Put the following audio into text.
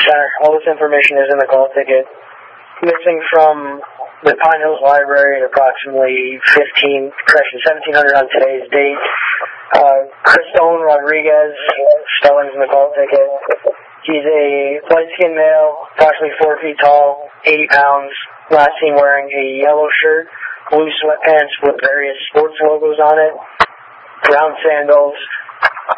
Center. All this information is in the call ticket. Missing from the Pine Hills Library at approximately 1700 on today's date. Cristone Rodriguez, spellings in the call ticket. He's a light-skinned male, approximately 4 feet tall, 80 pounds. Last seen wearing a yellow shirt, blue sweatpants with various sports logos on it, brown sandals,